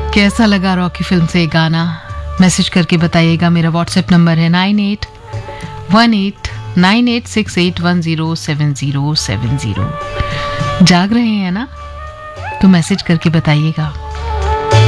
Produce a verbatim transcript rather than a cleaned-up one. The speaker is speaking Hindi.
कैसा लगा रॉकी फिल्म से ये गाना? मैसेज करके बताइएगा। मेरा व्हाट्सएप नंबर है nine eight one eight nine eight six eight one zero seven zero seven zero. जाग रहे हैं ना? तो मैसेज करके बताइएगा।